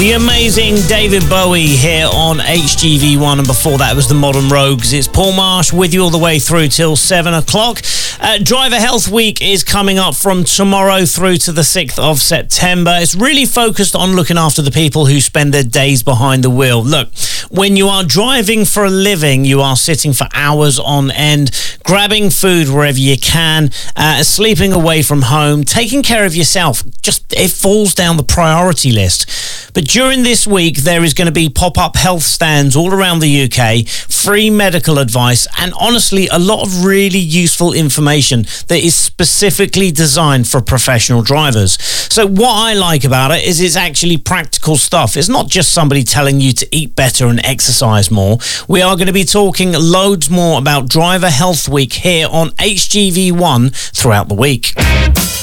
The amazing David Bowie here on HGV1, and before that was the Modern Rogues. It's Paul Marsh with you all the way through till 7 o'clock. Driver Health Week is coming up from tomorrow through to the 6th of September. It's really focused on looking after the people who spend their days behind the wheel. Look, when you are driving for a living, you are sitting for hours on end, grabbing food wherever you can, sleeping away from home, taking care of yourself. It falls down the priority list. But during this week, there is going to be pop-up health stands all around the UK, free medical advice, and honestly, a lot of really useful information that is specifically designed for professional drivers. So what I like about it is it's actually practical stuff. It's not just somebody telling you to eat better and exercise more. We are going to be talking loads more about Driver Health Week here on HGV1 throughout the week.